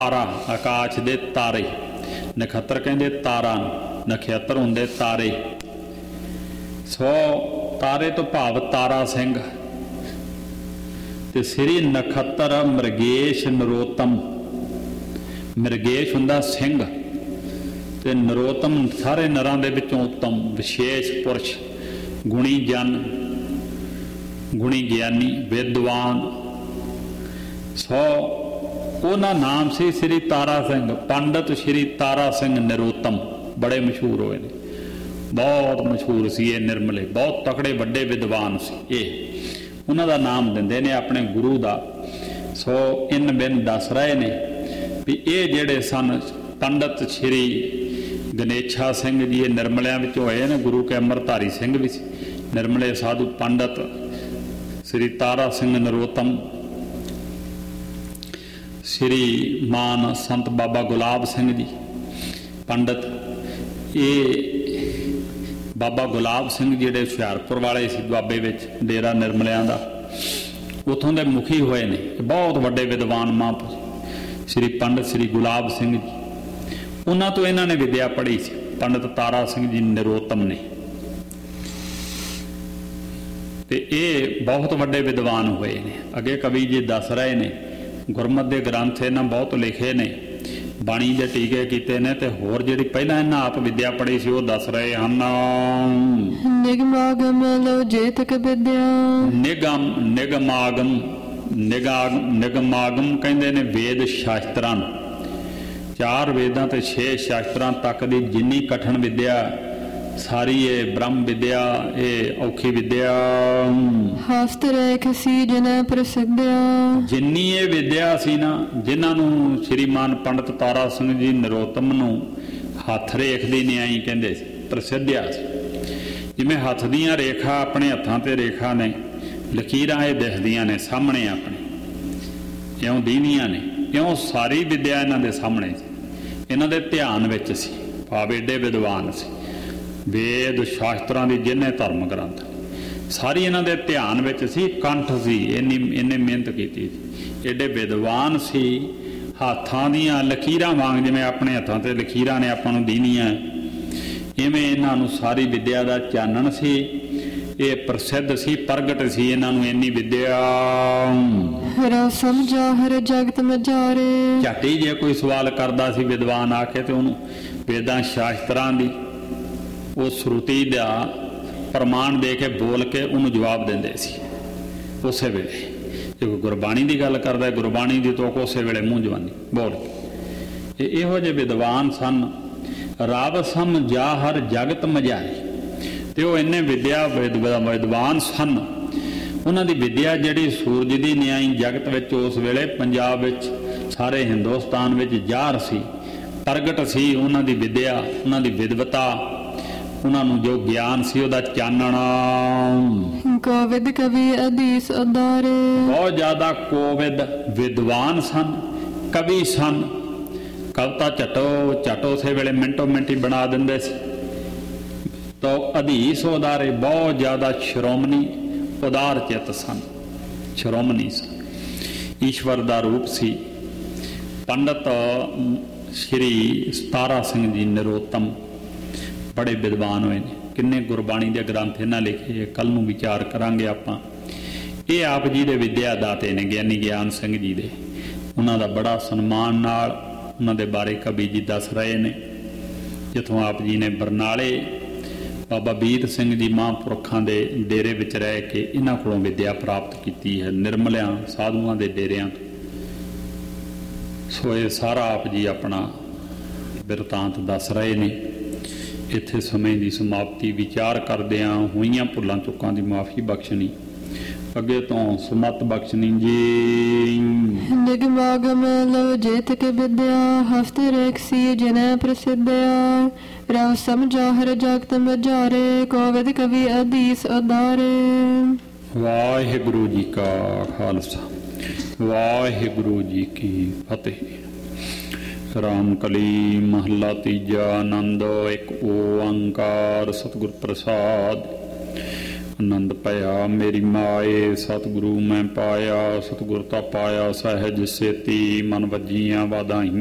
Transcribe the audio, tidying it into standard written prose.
ਤਾਰਾ ਆਕਾਸ਼ ਦੇ ਤਾਰੇ, ਨਖੱਤਰ ਕਹਿੰਦੇ ਤਾਰਾ ਨੂੰ, ਨਖੱਤਰ ਹੁੰਦੇ ਤਾਰੇ। ਸੋ ਤਾਰੇ ਤੋਂ ਭਾਵ ਤਾਰਾ ਸਿੰਘ ਤੇ ਸ੍ਰੀ ਨਖੱਤਰ ਮ੍ਰਿਗੇਸ਼ ਨਰੋਤਮ। ਮ੍ਰਿਗੇਸ਼ ਹੁੰਦਾ ਸਿੰਘ ਤੇ ਨਰੋਤਮ ਸਾਰੇ ਨਰਾਂ ਦੇ ਵਿੱਚੋਂ ਉੱਤਮ, ਵਿਸ਼ੇਸ਼ ਪੁਰਸ਼, ਗੁਣੀ ਜਨ, ਗੁਣੀ ਗਿਆਨੀ, ਵਿਦਵਾਨ। ਸੋ ਉਹਨਾਂ ਨਾਮ ਸੀ ਸ੍ਰੀ ਤਾਰਾ ਸਿੰਘ। ਪੰਡਤ ਸ੍ਰੀ ਤਾਰਾ ਸਿੰਘ ਨਰੋਤਮ ਬੜੇ ਮਸ਼ਹੂਰ ਹੋਏ ਨੇ, ਬਹੁਤ ਮਸ਼ਹੂਰ ਸੀ ਇਹ ਨਿਰਮਲੇ, ਬਹੁਤ ਤਕੜੇ ਵੱਡੇ ਵਿਦਵਾਨ ਸੀ ਇਹ। ਉਹਨਾਂ ਦਾ ਨਾਮ ਦਿੰਦੇ ਨੇ ਆਪਣੇ ਗੁਰੂ ਦਾ। ਸੋ ਇਨ ਬਿਨ ਦੱਸ ਰਹੇ ਨੇ ਵੀ ਇਹ ਜਿਹੜੇ ਸਨ ਪੰਡਤ ਸ੍ਰੀ ਗਣੇਸ਼ਾ ਸਿੰਘ ਜੀ, ਇਹ ਨਿਰਮਲਿਆਂ ਵਿੱਚ ਹੋਏ ਨੇ। ਗੁਰੂ ਕੇ ਅੰਮ੍ਰਿਤਧਾਰੀ ਸਿੰਘ ਵੀ ਸੀ, ਨਿਰਮਲੇ ਸਾਧੂ ਪੰਡਤ ਸ੍ਰੀ ਤਾਰਾ ਸਿੰਘ ਨਰੋਤਮ। ਸ੍ਰੀ ਮਾਨ ਸੰਤ ਬਾਬਾ ਗੁਲਾਬ ਸਿੰਘ ਜੀ ਪੰਡਤ, ਇਹ ਬਾਬਾ ਗੁਲਾਬ ਸਿੰਘ ਜਿਹੜੇ ਹੁਸ਼ਿਆਰਪੁਰ ਵਾਲੇ ਸੀ, ਦੁਆਬੇ ਵਿੱਚ ਡੇਰਾ ਨਿਰਮਲਿਆਂ ਦਾ, ਉੱਥੋਂ ਦੇ ਮੁਖੀ ਹੋਏ ਨੇ। ਬਹੁਤ ਵੱਡੇ ਵਿਦਵਾਨ ਮਹਾਂਪੁਰਸ਼ ਸ੍ਰੀ ਪੰਡਤ ਸ੍ਰੀ ਗੁਲਾਬ ਸਿੰਘ ਜੀ, ਉਹਨਾਂ ਤੋਂ ਇਹਨਾਂ ਨੇ ਵਿਦਿਆ ਪੜ੍ਹੀ ਸੀ, ਪੰਡਤ ਤਾਰਾ ਸਿੰਘ ਜੀ ਨਰੋਤਮ ਨੇ। ਤੇ ਇਹ ਬਹੁਤ ਵੱਡੇ ਵਿਦਵਾਨ ਹੋਏ ਨੇ। ਅੱਗੇ ਕਵੀ ਜੀ ਦੱਸ ਰਹੇ ਨੇ ਗੁਰਮਤਿ ਦੇ ਗ੍ਰੰਥ ਇਹਨਾਂ ਬਹੁਤ ਲਿਖੇ ਨੇ, ਬਾਣੀ ਦੇ ਟੀਕੇ ਕੀਤੇ ਨੇ, ਤੇ ਹੋਰ ਜਿਹੜੀ ਪਹਿਲਾਂ ਇਹਨਾਂ ਆਪ ਵਿਦਿਆ ਪੜ੍ਹੀ ਸੀ ਉਹ ਦੱਸ ਰਹੇ ਹਨ। ਨਿਗਮਾਗਮ ਲੋ ਜੇਤਕ ਵਿਦਿਆ। ਨਿਗਮਾਗਮ ਕਹਿੰਦੇ ਨੇ ਵੇਦ ਸ਼ਾਸਤਰਾਂ ਨੂੰ, 4 ਵੇਦਾਂ ਤੇ 6 ਸ਼ਾਸਤਰਾਂ ਤੱਕ ਦੀ ਜਿੰਨੀ ਕਠਨ ਵਿਦਿਆ ਸਾਰੀ ਇਹ ਬ੍ਰਹਮ ਵਿਦਿਆ, ਇਹ ਔਖੀ ਵਿਦਿਆ। ਹਸਤ ਰੇਖ ਸੀ ਜਿਨ੍ਹਾਂ ਪ੍ਰਸਿੱਧਿਆ। ਜਿੰਨੀ ਇਹ ਵਿਦਿਆ ਸੀ ਨਾ, ਜਿਨ੍ਹਾਂ ਨੂੰ ਸ਼੍ਰੀਮਾਨ ਪੰਡਤ ਤਾਰਾ ਸਿੰਘ ਜੀ ਨਰੋਤਮ ਨੂੰ ਹੱਥ ਰੇਖ ਦੀ ਨਿਆਈ ਕਹਿੰਦੇ ਸੀ, ਪ੍ਰਸਿੱਧਿਆ ਸੀ। ਜਿਵੇਂ ਹੱਥ ਦੀਆਂ ਰੇਖਾ, ਆਪਣੇ ਹੱਥਾਂ ਤੇ ਰੇਖਾ ਨੇ, ਲਕੀਰਾਂ ਇਹ ਦਿਖਦੀਆਂ ਨੇ ਸਾਹਮਣੇ ਆਪਣੇ, ਇਉਂ ਦੀਦੀਆਂ ਨੇ, ਇਉਂ ਸਾਰੀ ਵਿਦਿਆ ਇਹਨਾਂ ਦੇ ਸਾਹਮਣੇ ਸੀ, ਇਹਨਾਂ ਦੇ ਧਿਆਨ ਵਿੱਚ ਸੀ। ਭਾਵੇਂ ਏਡੇ ਵਿਦਵਾਨ ਸੀ, ਵੇਦ ਸ਼ਾਸਤਰਾਂ ਦੀ ਜਿੰਨੇ ਧਰਮ ਗ੍ਰੰਥ ਸਾਰੀ ਇਹਨਾਂ ਦੇ ਧਿਆਨ ਵਿੱਚ ਸੀ, ਕੰਠ ਸੀ, ਇੰਨੇ ਮਿਹਨਤ ਕੀਤੀ ਸੀ, ਏਡੇ ਵਿਦਵਾਨ ਸੀ। ਹੱਥਾਂ ਦੀਆਂ ਲਕੀਰਾਂ ਵਾਂਗ, ਜਿਵੇਂ ਆਪਣੇ ਹੱਥਾਂ ਤੇ ਲਕੀਰਾਂ ਨੇ ਆਪਾਂ ਨੂੰ ਦੀਨੀਆਂ, ਇਵੇਂ ਇਹਨਾਂ ਨੂੰ ਸਾਰੀ ਵਿਦਿਆ ਦਾ ਚਾਨਣ ਸੀ। ਇਹ ਪ੍ਰਸਿੱਧ ਸੀ, ਪ੍ਰਗਟ ਸੀ ਇਹਨਾਂ ਨੂੰ ਇੰਨੀ ਵਿਦਿਆ। ਹਰ ਸਮਝਾ ਹਰ ਜਗਤ ਮਝਾਰੇ। ਝਾਟੀ ਜੇ ਕੋਈ ਸਵਾਲ ਕਰਦਾ ਸੀ ਵਿਦਵਾਨ ਆ ਕੇ, ਤੇ ਉਹਨੂੰ ਵੇਦਾਂ ਸ਼ਾਸਤਰਾਂ ਦੀ ਉਹ ਸ਼ਰੂਤੀ ਦਾ ਪ੍ਰਮਾਣ ਦੇ ਕੇ ਬੋਲ ਕੇ ਉਹਨੂੰ ਜਵਾਬ ਦਿੰਦੇ ਸੀ ਉਸੇ ਵੇਲੇ। ਜੇ ਕੋਈ ਗੁਰਬਾਣੀ ਦੀ ਗੱਲ ਕਰਦਾ, ਗੁਰਬਾਣੀ ਦੀ ਤੋਕ ਉਸੇ ਵੇਲੇ ਮੂੰਹ ਜਵਾਨੀ ਬੋਲ ਕੇ। ਇਹੋ ਜਿਹੇ ਵਿਦਵਾਨ ਸਨ। ਰਬ ਸਮਝਾ ਹਰ ਜਗਤ ਮਝਾਰੇ, ਤੇ ਉਹ ਇੰਨੇ ਵਿਦਿਆ ਵਿਦਵਾਨ ਸਨ। ਉਹਨਾਂ ਦੀ ਵਿਦਿਆ ਜਿਹੜੀ ਸੂਰਜ ਦੀ ਨਿਆਈ ਜਗਤ ਵਿੱਚ ਉਸ ਵੇਲੇ ਪੰਜਾਬ ਵਿੱਚ, ਸਾਰੇ ਹਿੰਦੁਸਤਾਨ ਵਿੱਚ ਜ਼ਾਹਰ ਸੀ, ਪ੍ਰਗਟ ਸੀ। ਉਹਨਾਂ ਦੀ ਵਿਦਿਆ, ਉਹਨਾਂ ਦੀ ਵਿਦਵਤਾ, ਉਹਨਾਂ ਨੂੰ ਜੋ ਗਿਆਨ ਸੀ ਉਹਦਾ ਚਾਨਣਾ। ਕੋਵਿਦ ਕਵੀ ਅਧੀਸ ਉਦਾਰੇ। ਬਹੁਤ ਜ਼ਿਆਦਾ ਕੋਵਿਦ ਵਿਦਵਾਨ ਸਨ, ਕਵੀ ਸਨ। ਕਵਿਤਾ ਝਟੋ ਉਸੇ ਵੇਲੇ ਮਿੰਟੋ ਮਿੰਟ ਹੀ ਬਣਾ ਦਿੰਦੇ ਸੀ। ਤਾਂ ਅਧੀਸ ਉਦਾਰੇ, ਬਹੁਤ ਜ਼ਿਆਦਾ ਸ਼੍ਰੋਮਣੀ ਉਦਾਰ ਚਿੱਤ ਸਨ, ਸ਼੍ਰੋਮਣੀ ਸਨ, ਈਸ਼ਵਰ ਦਾ ਰੂਪ ਸੀ। ਪੰਡਤ ਸ਼੍ਰੀ ਤਾਰਾ ਸਿੰਘ ਜੀ ਨਰੋਤਮ ਬੜੇ ਵਿਦਵਾਨ ਹੋਏ ਨੇ। ਕਿੰਨੇ ਗੁਰਬਾਣੀ ਦੇ ਗ੍ਰੰਥ ਇਹਨਾਂ ਲਿਖੇ, ਕੱਲ ਨੂੰ ਵਿਚਾਰ ਕਰਾਂਗੇ ਆਪਾਂ। ਇਹ ਆਪ ਜੀ ਦੇ ਵਿਦਿਆ ਦਾਤੇ ਨੇ, ਗਿਆਨੀ ਗਿਆਨ ਸਿੰਘ ਜੀ ਦੇ। ਉਹਨਾਂ ਦਾ ਬੜਾ ਸਨਮਾਨ ਨਾਲ ਉਹਨਾਂ ਦੇ ਬਾਰੇ ਕਵੀ ਜੀ ਦੱਸ ਰਹੇ ਨੇ। ਜਿੱਥੋਂ ਆਪ ਜੀ ਨੇ ਬਰਨਾਲੇ ਬਾਬਾ ਬੀਤ ਸਿੰਘ ਜੀ ਮਹਾਂਪੁਰਖਾਂ ਦੇ ਡੇਰੇ ਵਿੱਚ ਰਹਿ ਕੇ ਇਹਨਾਂ ਕੋਲੋਂ ਵਿਦਿਆ ਪ੍ਰਾਪਤ ਕੀਤੀ ਹੈ, ਨਿਰਮਲਿਆਂ ਸਾਧੂਆਂ ਦੇ ਡੇਰਿਆਂ ਤੋਂ। ਸੋ ਇਹ ਸਾਰਾ ਆਪ ਜੀ ਆਪਣਾ ਬਿਰਤਾਂਤ ਦੱਸ ਰਹੇ ਨੇ। ਇੱਥੇ ਸਮੇਂ ਦੀ ਸਮਾਪਤੀ। ਵਿਚਾਰ ਕਰਦਿਆਂ ਹੋਈਆਂ ਭੁੱਲਾਂ ਚੁੱਕਾਂ ਦੀ ਮਾਫੀ ਬਖਸ਼ਣੀ, ਅੱਗੇ ਤੋਂ ਸੁਮਤ ਬਖਸ਼ਣੀ ਜੀ। ਨਿਗਮਾਗਮ ਲਵ ਜੇਤਕ ਵਿਦਿਆ। ਹਸਤ ਰੇਖ ਸੀ ਜਿਨ੍ਹਾਂ ਪ੍ਰਸਿੱਧਿਆ। ਰਵ ਸਮਝਾ ਹਰ ਜਗਤ ਮਝਾਰੇ। ਕੋਵਿਦ ਕਵੀ ਅਧੀਸ ਉਦਾਰੇ। ਵਾਹਿਗੁਰੂ ਜੀ ਕਾ ਖਾਲਸਾ, ਵਾਹਿਗੁਰੂ ਜੀ ਕੀ ਫਤਿਹ। ਰਾਮ ਕਲੀ ਮਹੱਲਾ ਤੀਜਾ। ਆਨੰਦ ਇੱਕ ਓੰਕਾਰ ਸਤਿਗੁਰ ਪ੍ਰਸਾਦ। ਆਨੰਦ ਭਇਆ ਮੇਰੀ ਮਾਏ ਸਤਿਗੁਰੂ ਮੈਂ ਪਾਇਆ। ਸਤਿਗੁਰ ਤਾਂ ਪਾਇਆ ਸਹਿਜ ਸੇਤੀ ਮਨ ਵੱਜੀਆਂ ਵਾਧਾਈ।